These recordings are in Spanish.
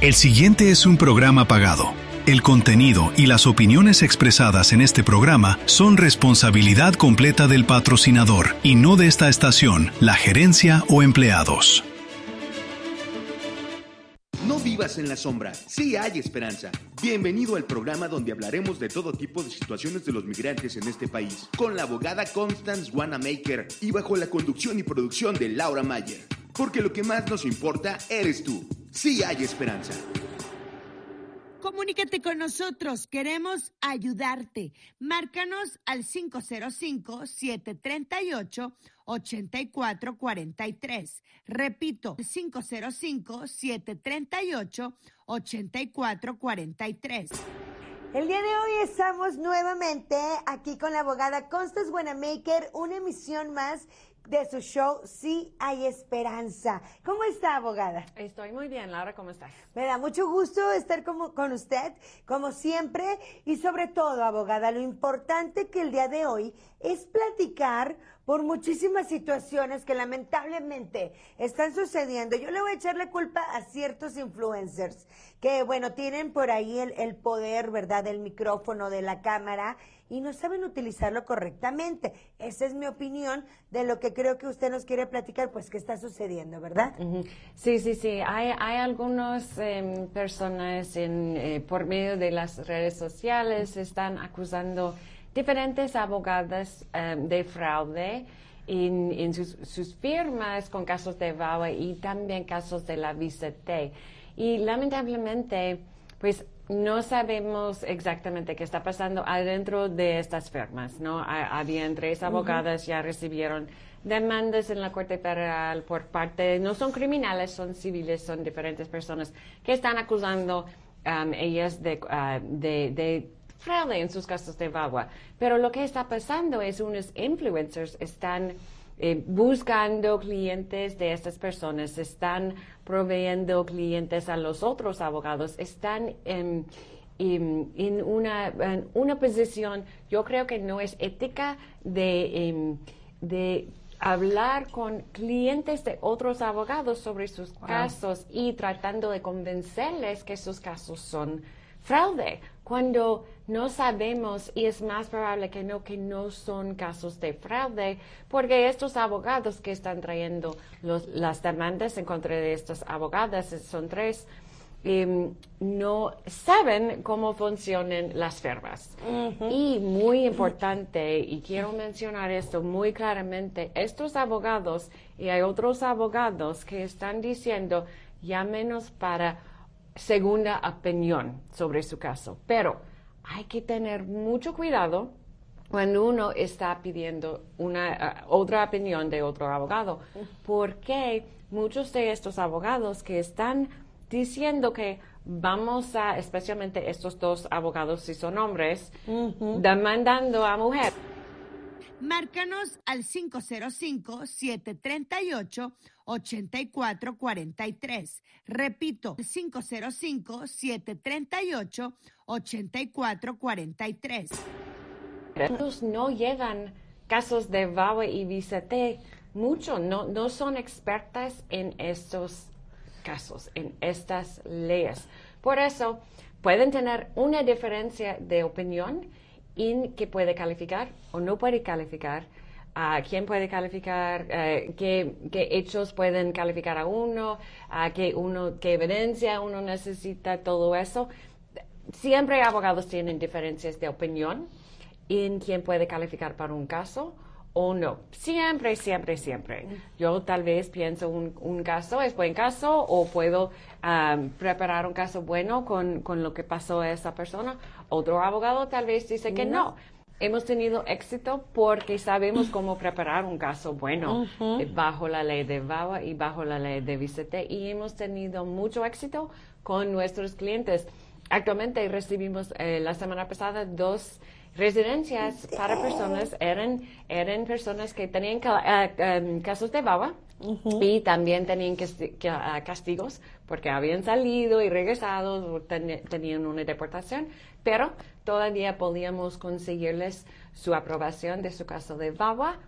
El siguiente es un programa pagado. El contenido y las opiniones expresadas en este programa son responsabilidad completa del patrocinador y no de esta estación, la gerencia o empleados. No vivas en la sombra, sí hay esperanza. Bienvenido al programa donde hablaremos de todo tipo de situaciones de los migrantes en este país, con la abogada Constance Wanamaker y bajo la conducción y producción de Laura Mayer. Porque lo que más nos importa eres tú. Sí hay esperanza. Comunícate con nosotros, queremos ayudarte. Márcanos al 505-738-8443. Repito, 505-738-8443. El día de hoy estamos nuevamente aquí con la abogada Constance Wanamaker, una emisión más de su show Sí hay Esperanza. ¿Cómo está, abogada? Estoy muy bien, Laura, ¿cómo estás? Me da mucho gusto estar con usted, como siempre, y sobre todo, abogada, lo importante que el día de hoy es platicar por muchísimas situaciones que lamentablemente están sucediendo. Yo le voy a echar la culpa a ciertos influencers que, bueno, tienen por ahí el poder, ¿verdad?, del micrófono, de la cámara, y no saben utilizarlo correctamente. Esa es mi opinión de lo que creo que usted nos quiere platicar, pues, qué está sucediendo, ¿verdad? Uh-huh. Sí. Hay algunas personas por medio de las redes sociales están acusando diferentes abogadas de fraude en sus firmas con casos de VAWA y también casos de la Visa T. Y lamentablemente, pues, no sabemos exactamente qué está pasando adentro de estas firmas, ¿no? Habían 3 abogadas, ya recibieron demandas en la Corte Federal por parte, no son criminales, son civiles, son diferentes personas que están acusando ellas de fraude en sus casos de VAWA. Pero lo que está pasando es unos influencers están buscando clientes de estas personas, están proveyendo clientes a los otros abogados, están en una posición, yo creo que no es ética de hablar con clientes de otros abogados sobre sus casos y tratando de convencerles que sus casos son fraude, cuando no sabemos, y es más probable que no son casos de fraude, porque estos abogados que están trayendo las demandas en contra de estas abogadas, son 3, no saben cómo funcionan las firmas. Uh-huh. Y muy importante, y quiero mencionar esto muy claramente, estos abogados, y hay otros abogados que están diciendo, llámenos para segunda opinión sobre su caso, pero hay que tener mucho cuidado cuando uno está pidiendo otra opinión de otro abogado, porque muchos de estos abogados que están diciendo que vamos a, especialmente estos 2 abogados si son hombres, demandando a mujer. Márcanos al 505-738-8443. Repito, 505-738-8443. Ellos no llevan casos de VAWA y Visa T mucho, no son expertas en estos casos, en estas leyes. Por eso pueden tener una diferencia de opinión en qué puede calificar o no puede calificar, quién puede calificar, qué hechos pueden calificar a uno, qué evidencia uno necesita, todo eso. Siempre abogados tienen diferencias de opinión en quién puede calificar para un caso o no. Siempre. Yo tal vez pienso un caso es buen caso o puedo preparar un caso bueno con lo que pasó a esa persona. Otro abogado tal vez dice que no. Hemos tenido éxito porque sabemos cómo preparar un caso bueno bajo la ley de VAWA y bajo la ley de Visa T, y hemos tenido mucho éxito con nuestros clientes. Actualmente recibimos la semana pasada 2 residencias para personas, eran personas que tenían casos de VAWA y también tenían castigos porque habían salido y regresado, tenían una deportación, pero todavía podíamos conseguirles su aprobación de su caso de VAWA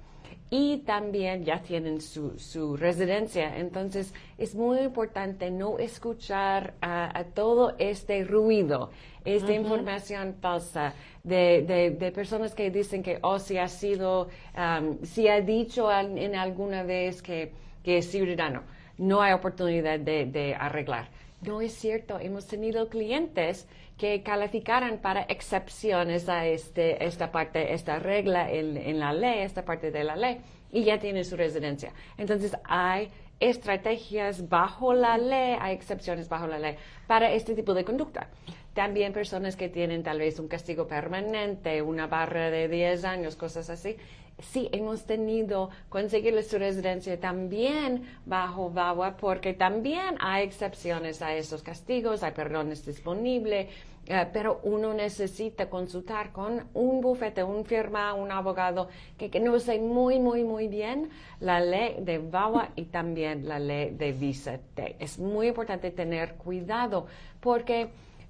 y también ya tienen su residencia. Entonces, es muy importante no escuchar a todo este ruido, esta información falsa de personas que dicen que, si ha sido, si ha dicho en alguna vez que es ciudadano, no hay oportunidad de arreglar. No es cierto. Hemos tenido clientes que calificaran para excepciones a esta parte, esta regla en la ley, esta parte de la ley, y ya tienen su residencia. Entonces, hay estrategias bajo la ley, hay excepciones bajo la ley para este tipo de conducta. También personas que tienen tal vez un castigo permanente, una barra de 10 años, cosas así. Sí, hemos tenido conseguirles su residencia también bajo VAWA, porque también hay excepciones a esos castigos, hay perdones disponibles, pero uno necesita consultar con un bufete, un firma, un abogado que conoce muy, muy, muy bien la ley de VAWA y también la ley de Visa T. Es muy importante tener cuidado porque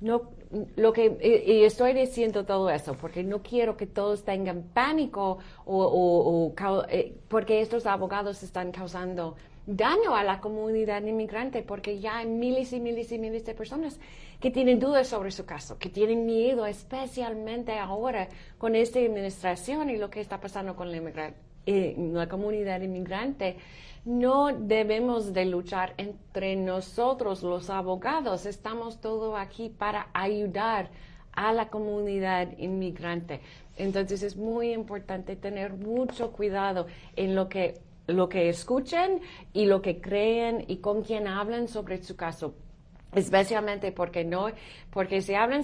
y estoy diciendo todo eso porque no quiero que todos tengan pánico porque estos abogados están causando daño a la comunidad inmigrante, porque ya hay miles y miles y miles de personas que tienen dudas sobre su caso, que tienen miedo, especialmente ahora con esta administración y lo que está pasando con la comunidad inmigrante. No debemos de luchar entre nosotros, los abogados. Estamos todos aquí para ayudar a la comunidad inmigrante. Entonces es muy importante tener mucho cuidado en lo que escuchen y lo que creen y con quién hablan sobre su caso. Especialmente porque si hablan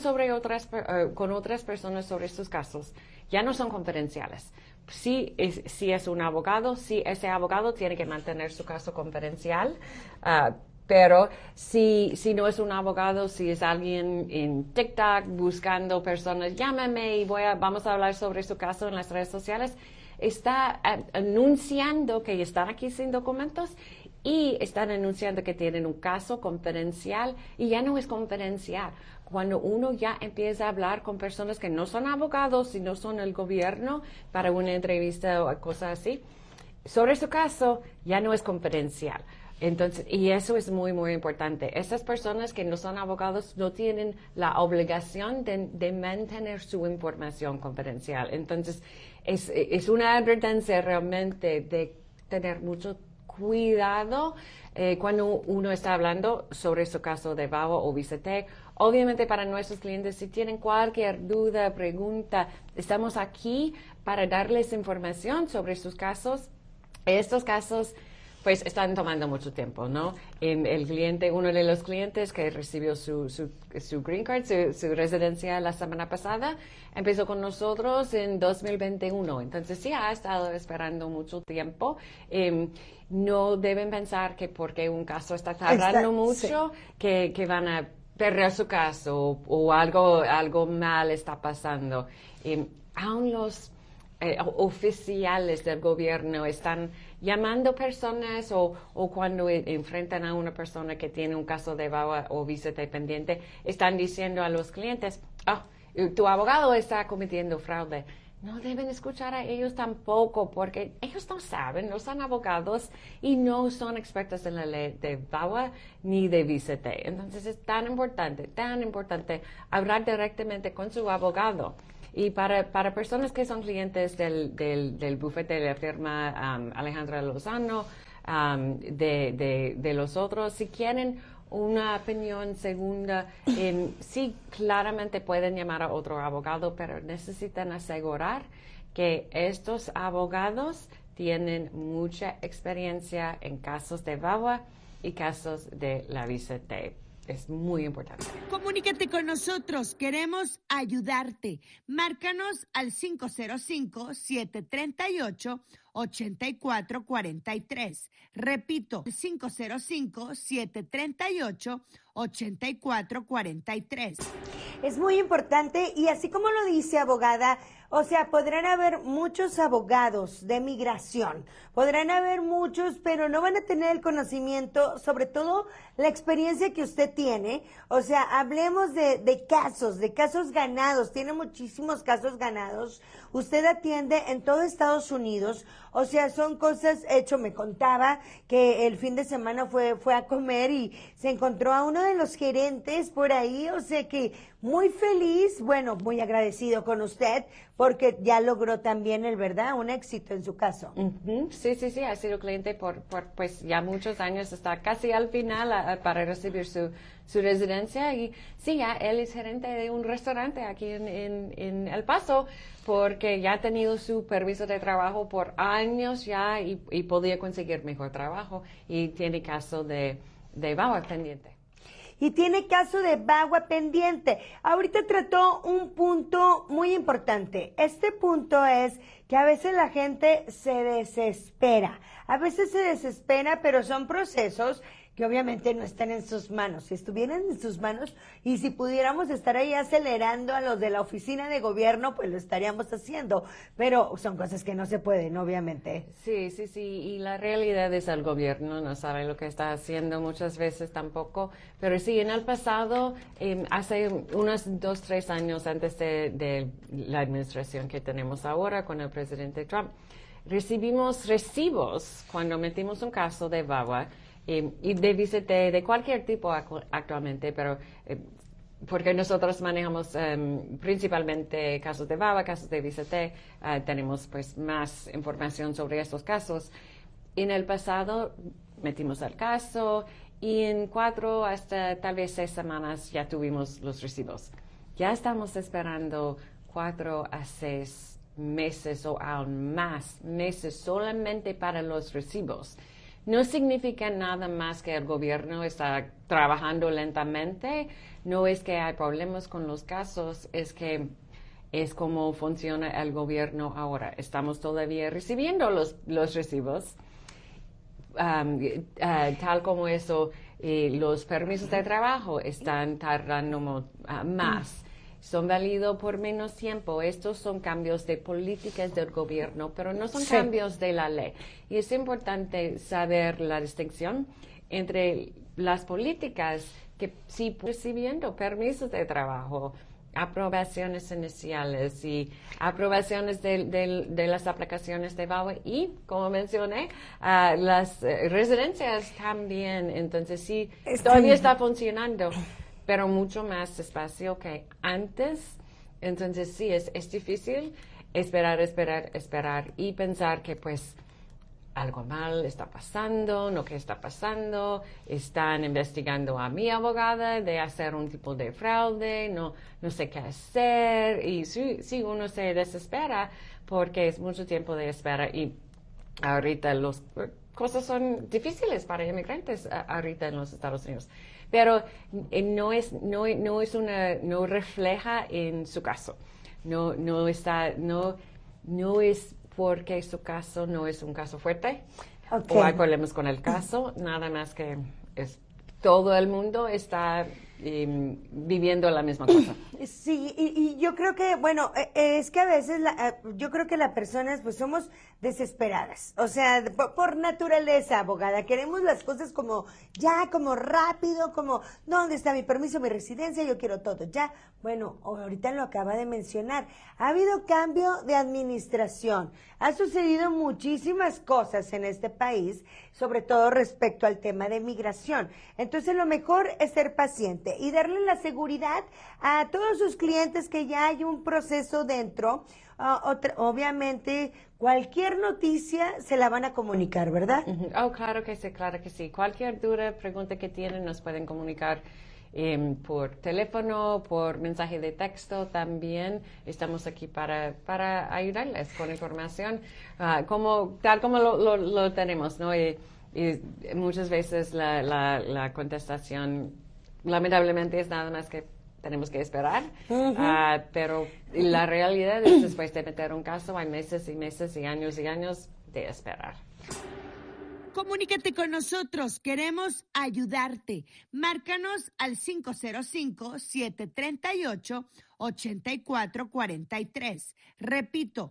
con otras personas sobre estos casos, ya no son confidenciales. Si es un abogado, ese abogado tiene que mantener su caso confidencial, pero si no es un abogado, si es alguien en TikTok buscando personas, llámame y vamos a hablar sobre su caso en las redes sociales, está anunciando que están aquí sin documentos y están anunciando que tienen un caso confidencial y ya no es confidencial. Cuando uno ya empieza a hablar con personas que no son abogados y no son el gobierno para una entrevista o cosas así, sobre su caso ya no es confidencial. Entonces, y eso es muy, muy importante. Esas personas que no son abogados no tienen la obligación de mantener su información confidencial. Entonces, es una advertencia realmente de tener mucho cuidado cuando uno está hablando sobre su caso de VAWA o Visa T. Obviamente para nuestros clientes, si tienen cualquier duda, pregunta, estamos aquí para darles información sobre sus casos. Estos casos pues están tomando mucho tiempo, ¿no? Uno de los clientes que recibió su green card, su residencia la semana pasada, empezó con nosotros en 2021. Entonces sí ha estado esperando mucho tiempo. No deben pensar que porque un caso está tardando mucho, que van a perder su caso o algo mal está pasando. Aún los oficiales del gobierno están llamando personas o cuando enfrentan a una persona que tiene un caso de VAWA o Visa T pendiente, están diciendo a los clientes, tu abogado está cometiendo fraude. No deben escuchar a ellos tampoco, porque ellos no saben, no son abogados y no son expertos en la ley de VAWA ni de Visa T. Entonces es tan importante hablar directamente con su abogado. Y para personas que son clientes del bufete de la firma Alejandra Lozano, de los otros, si quieren una opinión segunda, sí, claramente pueden llamar a otro abogado, pero necesitan asegurar que estos abogados tienen mucha experiencia en casos de VAWA y casos de la Visa T. Es muy importante. Comunícate con nosotros, queremos ayudarte. Márcanos al 505-738-8443. Repito, 505-738-8443. Es muy importante y así como lo dice, abogada, O sea, podrán haber muchos abogados de migración, podrán haber muchos, pero no van a tener el conocimiento, sobre todo la experiencia que usted tiene. O sea, hablemos de casos ganados, tiene muchísimos casos ganados. Usted atiende en todo Estados Unidos, o sea, son cosas, hecho, me contaba que el fin de semana fue a comer y se encontró a uno de los gerentes por ahí, o sea que muy feliz, bueno, muy agradecido con usted, porque ya logró también, ¿verdad?, un éxito en su caso. Uh-huh. Sí, ha sido cliente por pues ya muchos años, está casi al final para recibir su residencia, y sí, ya él es gerente de un restaurante aquí en El Paso, porque ya ha tenido su permiso de trabajo por años ya y podía conseguir mejor trabajo, y tiene caso de VAWA pendiente. Y tiene caso de VAWA pendiente. Ahorita trató un punto muy importante. Este punto es que a veces la gente se desespera. A veces se desespera, pero son procesos que obviamente no están en sus manos. Si estuvieran en sus manos y si pudiéramos estar ahí acelerando a los de la oficina de gobierno, pues lo estaríamos haciendo. Pero son cosas que no se pueden, obviamente. Sí. Y la realidad es el gobierno no sabe lo que está haciendo muchas veces tampoco. Pero sí, en el pasado, hace unos 2-3 años antes de la administración que tenemos ahora con el presidente Trump, recibimos recibos cuando metimos un caso de VAWA y de VCT de cualquier tipo actualmente, pero porque nosotros manejamos principalmente casos de VAWA, casos de VCT, tenemos pues más información sobre estos casos. En el pasado metimos el caso y en 4 hasta tal vez 6 semanas ya tuvimos los recibos. Ya estamos esperando 4 a 6 meses o aún más meses solamente para los recibos. No significa nada más que el gobierno está trabajando lentamente, no es que hay problemas con los casos, es que es como funciona el gobierno ahora. Estamos todavía recibiendo los recibos, tal como eso, los permisos de trabajo están tardando más. Son válidos por menos tiempo. Estos son cambios de políticas del gobierno, pero no son cambios de la ley. Y es importante saber la distinción entre las políticas que sí recibiendo permisos de trabajo, aprobaciones iniciales y aprobaciones de las aplicaciones de VAWA y, como mencioné, las residencias también. Entonces, sí, todavía está funcionando, pero mucho más despacio que antes. Entonces sí, es difícil esperar y pensar que pues algo mal está pasando, no que está pasando, están investigando a mi abogada de hacer un tipo de fraude, no sé qué hacer, y sí uno se desespera porque es mucho tiempo de espera, y ahorita las cosas son difíciles para inmigrantes ahorita en los Estados Unidos. Pero no refleja en su caso. No es porque su caso no es un caso fuerte, o hay problemas con el caso, nada más que todo el mundo está viviendo la misma cosa. Sí, y yo creo que, bueno, es que a veces yo creo que las personas pues somos desesperadas, o sea, por naturaleza, abogada, queremos las cosas como ya, como rápido, como, ¿dónde está mi permiso, mi residencia? Yo quiero todo, ya. Bueno, ahorita lo acaba de mencionar, ha habido cambio de administración, ha sucedido muchísimas cosas en este país, sobre todo respecto al tema de migración. Entonces, lo mejor es ser paciente y darle la seguridad a todos sus clientes que ya hay un proceso dentro. Obviamente, cualquier noticia se la van a comunicar, ¿verdad? Oh, claro que sí. Cualquier duda, pregunta que tienen, nos pueden comunicar por teléfono, por mensaje de texto también. Estamos aquí para ayudarles con información, tal como lo tenemos, ¿no? Y muchas veces la contestación, lamentablemente, es nada más que tenemos que esperar, pero la realidad es, después de meter un caso, hay meses y meses y años de esperar. Comunícate con nosotros, queremos ayudarte. Márcanos al 505-738-8443. Repito,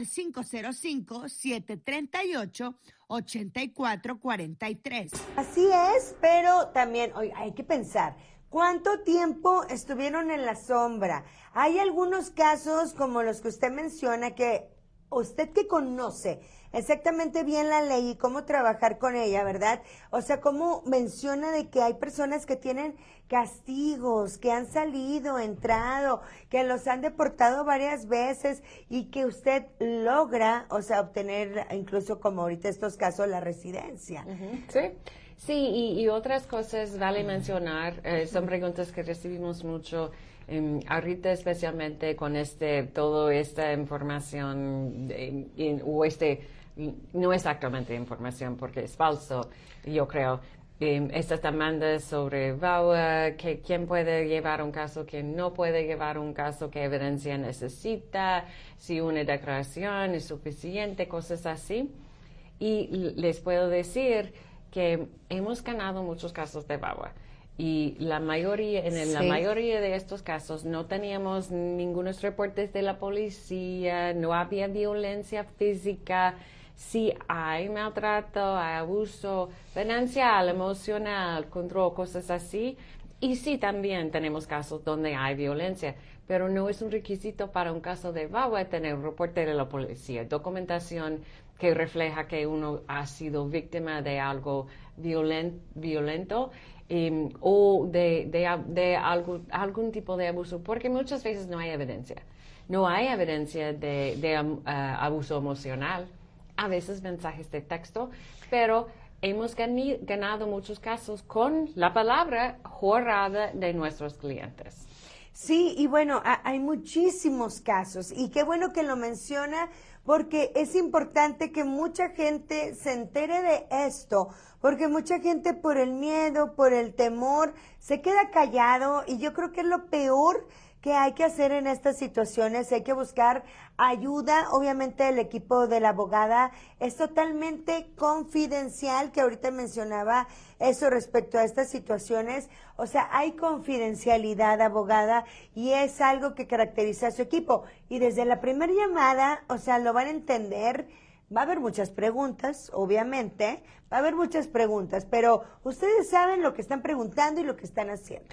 505-738-8443. Así es, pero también hay que pensar, ¿cuánto tiempo estuvieron en la sombra? Hay algunos casos como los que usted menciona que usted que conoce exactamente bien la ley y cómo trabajar con ella, ¿verdad? O sea, cómo menciona de que hay personas que tienen castigos, que han salido, entrado, que los han deportado varias veces y que usted logra, o sea, obtener incluso como ahorita estos casos, la residencia. Sí. Sí, y otras cosas vale mencionar, son preguntas que recibimos mucho. Ahorita especialmente con toda esta información no exactamente información porque es falso, yo creo. Estas demandas sobre VAWA, quién puede llevar un caso, quién no puede llevar un caso, qué evidencia necesita, si una declaración es suficiente, cosas así. Y les puedo decir que hemos ganado muchos casos de VAWA. Y la mayoría de estos casos no teníamos ningunos reportes de la policía, no había violencia física. Sí hay maltrato, hay abuso financiero, emocional, control, cosas así. Y sí también tenemos casos donde hay violencia, pero no es un requisito para un caso de VAWA tener un reporte de la policía, documentación que refleja que uno ha sido víctima de algo violento. O de algún tipo de abuso, porque muchas veces no hay evidencia. No hay evidencia de abuso emocional, a veces mensajes de texto, pero hemos ganado muchos casos con la palabra jurada de nuestros clientes. Sí, y bueno, hay muchísimos casos y qué bueno que lo menciona porque es importante que mucha gente se entere de esto, porque mucha gente por el miedo, por el temor, se queda callado y yo creo que es lo peor que hay que hacer en estas situaciones. Hay que buscar ayuda. Obviamente el equipo de la abogada es totalmente confidencial, que ahorita mencionaba eso respecto a estas situaciones. O sea, hay confidencialidad, abogada, y es algo que caracteriza a su equipo. Y desde la primera llamada, o sea, lo van a entender. Va a haber muchas preguntas, obviamente, va a haber muchas preguntas, pero ustedes saben lo que están preguntando y lo que están haciendo.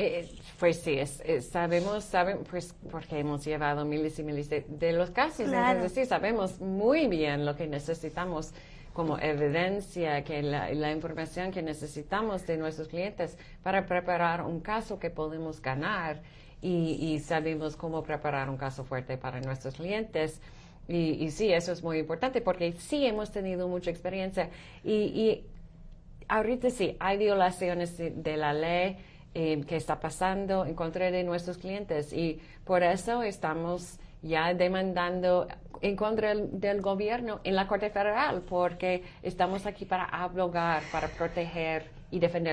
Pues sí, sabemos, pues porque hemos llevado miles y miles de los casos, Claro. Entonces sí, sabemos muy bien lo que necesitamos como evidencia, que la información que necesitamos de nuestros clientes para preparar un caso que podemos ganar y sabemos cómo preparar un caso fuerte para nuestros clientes. Y sí, eso es muy importante porque sí hemos tenido mucha experiencia y ahorita sí, hay violaciones de la ley que está pasando en contra de nuestros clientes y por eso estamos ya demandando en contra del gobierno en la Corte Federal porque estamos aquí para abogar, para proteger y defender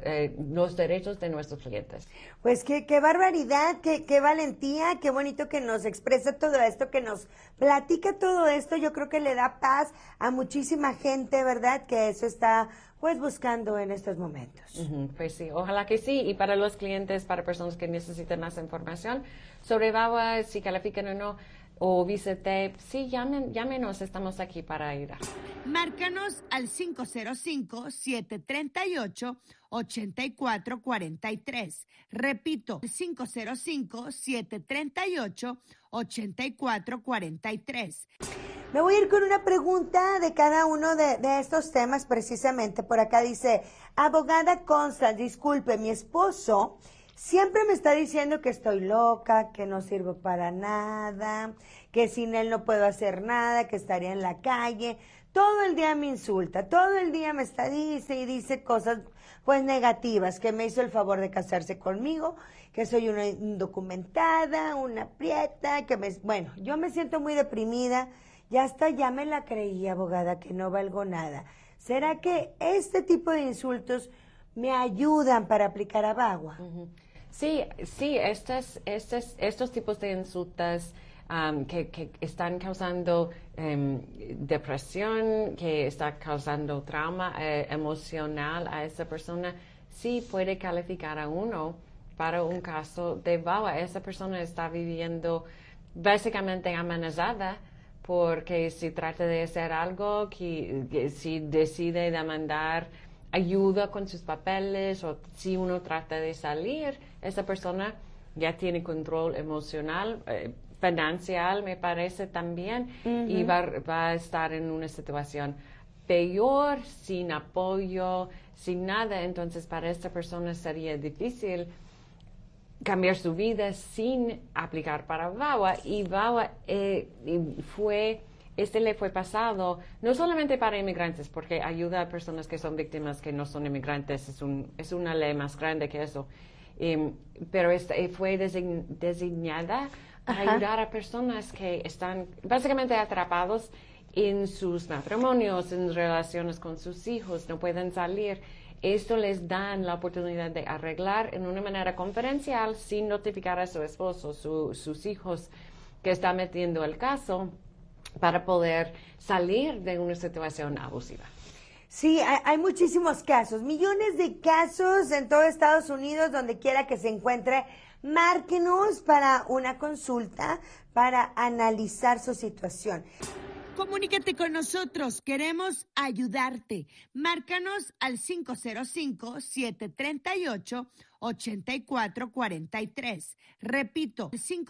los derechos de nuestros clientes. Pues qué barbaridad, qué valentía, qué bonito que nos expresa todo esto, que nos platica todo esto. Yo creo que le da paz a muchísima gente, ¿verdad? Que eso está pues buscando en estos momentos. Pues sí, ojalá que sí. Y para los clientes, para personas que necesitan más información sobre VAWA, si califican o no, o VisaTape, sí, llámenos, estamos aquí para ayudar. Márcanos al 505-738-8443. Repito, 505-738-8443. Me voy a ir con una pregunta de cada uno de estos temas precisamente. Por acá dice, abogada Constance, disculpe, mi esposo siempre me está diciendo que estoy loca, que no sirvo para nada, que sin él no puedo hacer nada, que estaría en la calle. Todo el día me insulta, todo el día me dice cosas pues negativas, que me hizo el favor de casarse conmigo, que soy una indocumentada, una prieta, bueno, yo me siento muy deprimida. Ya me la creí, abogada, que no valgo nada. ¿Será que este tipo de insultos me ayudan para aplicar a VAWA? Sí, estos tipos de insultos que están causando depresión, que está causando trauma emocional a esa persona, sí puede calificar a uno para un caso de VAWA. Esa persona está viviendo básicamente amenazada porque si trata de hacer algo, que si decide demandar ayuda con sus papeles o si uno trata de salir, esa persona ya tiene control emocional, financial, me parece también, y va a estar en una situación peor, sin apoyo, sin nada. Entonces, para esta persona sería difícil cambiar su vida sin aplicar para VAWA. Y VAWA le fue pasado no solamente para inmigrantes, porque ayuda a personas que son víctimas que no son inmigrantes, es una ley más grande que eso, pero fue designada para ayudar a personas que están básicamente atrapados en sus matrimonios, en relaciones con sus hijos, no pueden salir. Esto les dan la oportunidad de arreglar en una manera confidencial sin notificar a su esposo, sus hijos que están metiendo el caso, para poder salir de una situación abusiva. Sí, hay muchísimos casos, millones de casos en todo Estados Unidos, donde quiera que se encuentre. Márquenos para una consulta, para analizar su situación. Comunícate con nosotros, queremos ayudarte. Márcanos al 505-738-8443. Repito,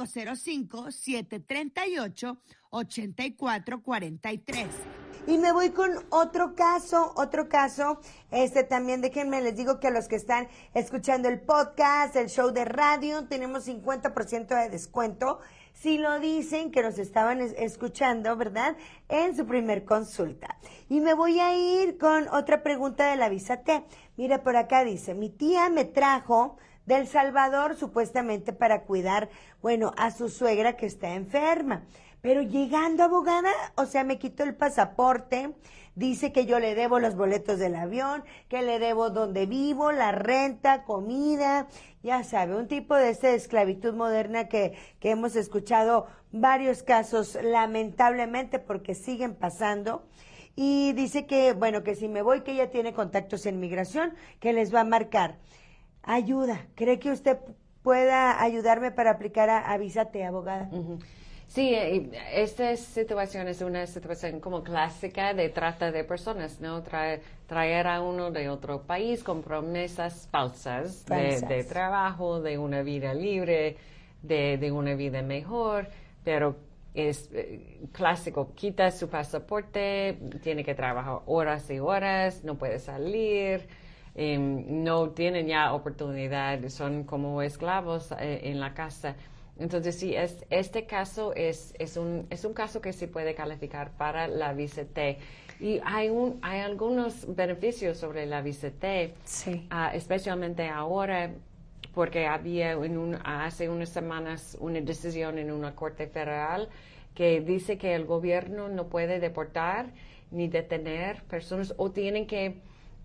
505-738-8443. Y me voy con otro caso, también déjenme, les digo que a los que están escuchando el podcast, el show de radio, tenemos 50% de descuento, si lo dicen que nos estaban escuchando, ¿verdad?, en su primer consulta. Y me voy a ir con otra pregunta de la Visa T. Mira, por acá dice, mi tía me trajo de El Salvador supuestamente para cuidar, a su suegra que está enferma. Pero llegando, abogada, me quitó el pasaporte, dice que yo le debo los boletos del avión, que le debo donde vivo, la renta, comida, ya sabe, un tipo de esclavitud moderna que hemos escuchado varios casos, lamentablemente, porque siguen pasando. Y dice que, que si me voy, que ella tiene contactos en migración, que les va a marcar. Ayuda, ¿cree que usted pueda ayudarme para aplicar a Visa T, abogada? Sí, esta situación es una situación como clásica de trata de personas, ¿no? Traer a uno de otro país con promesas falsas. De trabajo, de una vida libre, de una vida mejor, pero es clásico, quita su pasaporte, tiene que trabajar horas y horas, no puede salir, no tienen ya oportunidad, son como esclavos en la casa. Entonces, sí, este caso es un caso que sí puede calificar para la Visa T. Y hay algunos beneficios sobre la Visa T, sí. Especialmente ahora, porque había hace unas semanas una decisión en una corte federal que dice que el gobierno no puede deportar ni detener personas, o tienen que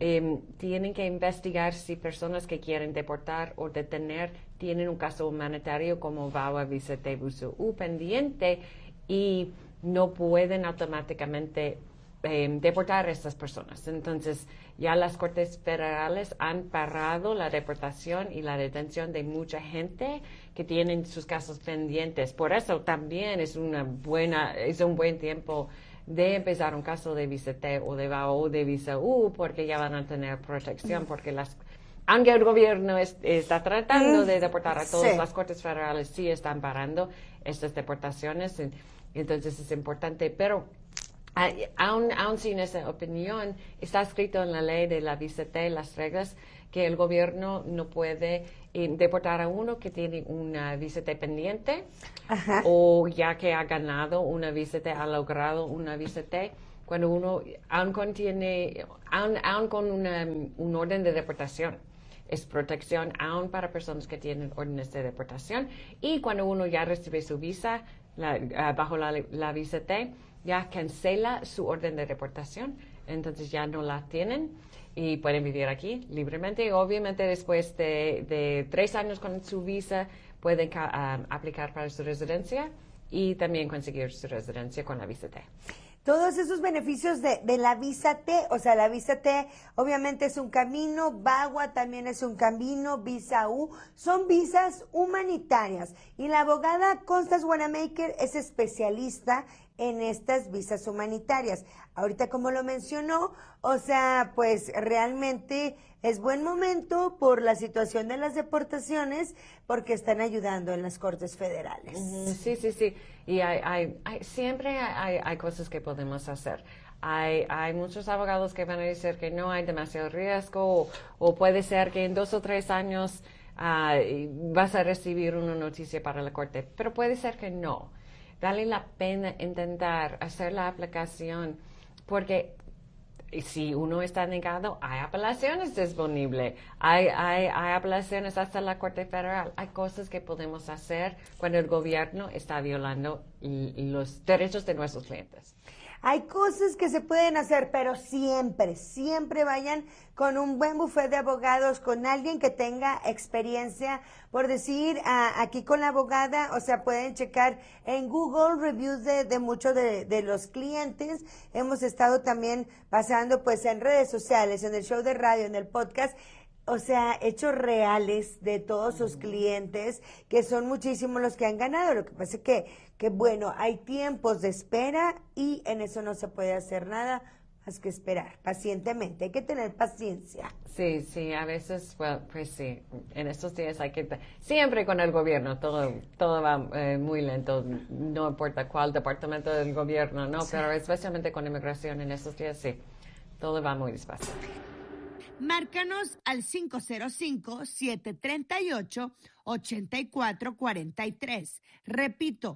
investigar si personas que quieren deportar o detener tienen un caso humanitario como VAWA, Visa T, Visa U pendiente, y no pueden automáticamente deportar a estas personas. Entonces, ya las cortes federales han parado la deportación y la detención de mucha gente que tienen sus casos pendientes. Por eso también es un buen tiempo de empezar un caso de Visa T o de VAWA o de Visa U, porque ya van a tener protección, porque aunque el gobierno está tratando de deportar a todas, las cortes federales sí están parando estas deportaciones, entonces es importante, pero aún sin esa opinión, está escrito en la ley de la Visa T, las reglas, que el gobierno no puede deportar a uno que tiene una Visa T pendiente, ajá, o ya que ha ganado una Visa T, ha logrado una Visa T, cuando uno aún con un orden de deportación. Es protección aún para personas que tienen órdenes de deportación, y cuando uno ya recibe su visa bajo la Visa T, ya cancela su orden de deportación, entonces ya no la tienen y pueden vivir aquí libremente. Obviamente después de 3 años con su visa pueden aplicar para su residencia y también conseguir su residencia con la visa T. Todos esos beneficios de la visa T, o sea, la visa T obviamente es un camino, VAWA también es un camino, visa U, son visas humanitarias. Y la abogada Constance Wanamaker es especialista en estas visas humanitarias. Ahorita, como lo mencionó, o sea, pues realmente es buen momento por la situación de las deportaciones, porque están ayudando en las cortes federales. Sí. Y siempre hay cosas que podemos hacer. Hay muchos abogados que van a decir que no hay demasiado riesgo, o puede ser que en 2 o 3 años vas a recibir una noticia para la corte, pero puede ser que no. Vale la pena intentar hacer la aplicación, porque si uno está negado, hay apelaciones disponibles, hay apelaciones hasta la Corte Federal. Hay cosas que podemos hacer cuando el gobierno está violando los derechos de nuestros clientes. Hay cosas que se pueden hacer, pero siempre vayan con un buen bufete de abogados, con alguien que tenga experiencia. Por decir, aquí con la abogada, o sea, pueden checar en Google reviews de muchos de los clientes. Hemos estado también pasando pues en redes sociales, en el show de radio, en el podcast, o sea, hechos reales de todos sus clientes, que son muchísimos los que han ganado. Lo que pasa es que bueno, hay tiempos de espera y en eso no se puede hacer nada más que esperar pacientemente. Hay que tener paciencia. Sí, a veces, pues sí, en estos días hay que, siempre con el gobierno, todo va muy lento, no importa cuál departamento del gobierno, ¿no? Sí. Pero especialmente con inmigración en estos días, sí, todo va muy despacio. Márcanos al 505-738-8443. Repito,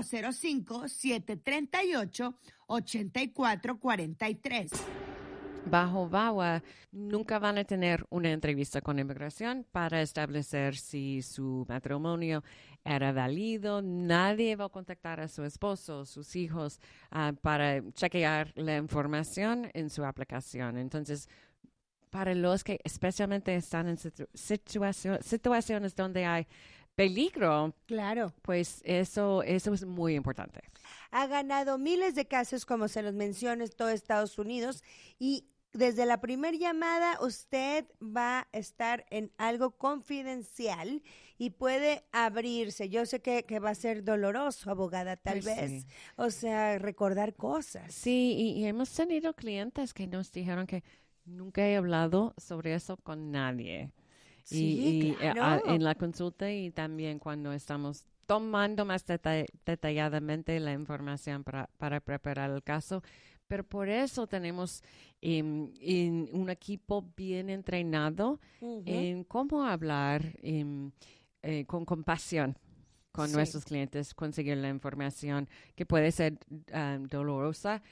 505-738-8443. Bajo VAWA nunca van a tener una entrevista con inmigración para establecer si su matrimonio era válido. Nadie va a contactar a su esposo, sus hijos, para chequear la información en su aplicación. Entonces, para los que especialmente están en situaciones donde hay peligro, claro, pues eso es muy importante. Ha ganado miles de casos, como se los menciono, en todo Estados Unidos, y desde la primera llamada usted va a estar en algo confidencial y puede abrirse. Yo sé que va a ser doloroso, abogada, tal vez. Sí. O sea, recordar cosas. Sí, y hemos tenido clientes que nos dijeron que nunca he hablado sobre eso con nadie. Sí, claro. En la consulta y también cuando estamos tomando más detalladamente la información para preparar el caso. Pero por eso tenemos un equipo bien entrenado en cómo hablar con compasión con nuestros clientes, conseguir la información que puede ser dolorosa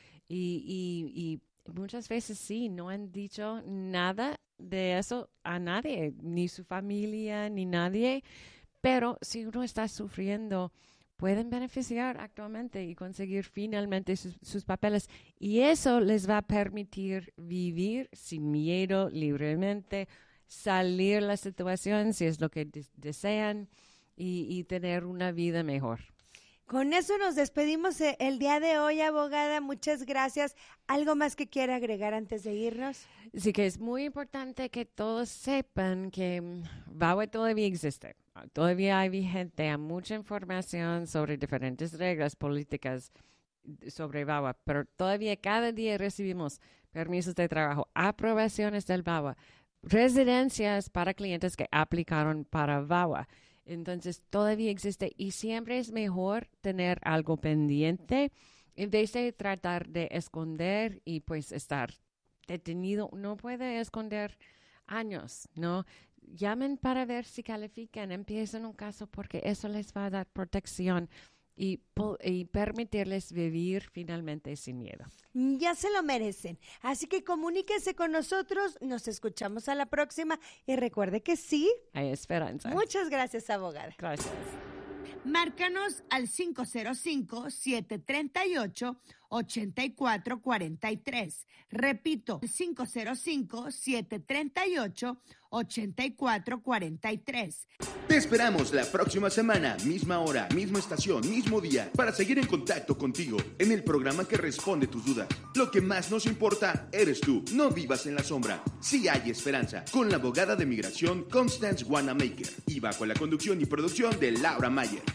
y muchas veces sí, no han dicho nada de eso a nadie, ni su familia, ni nadie, pero si uno está sufriendo, pueden beneficiar actualmente y conseguir finalmente sus papeles. Y eso les va a permitir vivir sin miedo, libremente, salir de la situación si es lo que desean y tener una vida mejor. Con eso nos despedimos el día de hoy, abogada. Muchas gracias. ¿Algo más que quiera agregar antes de irnos? Sí, que es muy importante que todos sepan que VAWA todavía existe. Todavía hay vigente, hay mucha información sobre diferentes reglas políticas sobre VAWA, pero todavía cada día recibimos permisos de trabajo, aprobaciones del VAWA, residencias para clientes que aplicaron para VAWA. Entonces, todavía existe y siempre es mejor tener algo pendiente en vez de tratar de esconder y pues estar detenido. No puede esconder años, ¿no? Llamen para ver si califican, empiecen un caso porque eso les va a dar protección y permitirles vivir finalmente sin miedo. Ya se lo merecen. Así que comuníquese con nosotros, nos escuchamos a la próxima y recuerde que sí. Hay esperanza. Muchas gracias, abogada. Gracias. Márcanos al 505-738-8443. 505-738-8443. Repito, 505-738-8443. Te esperamos la próxima semana, misma hora, misma estación, mismo día, para seguir en contacto contigo en el programa que responde tus dudas. Lo que más nos importa eres tú. No vivas en la sombra. Sí hay esperanza. Con la abogada de migración Constance Wanamaker y bajo la conducción y producción de Laura Mayer.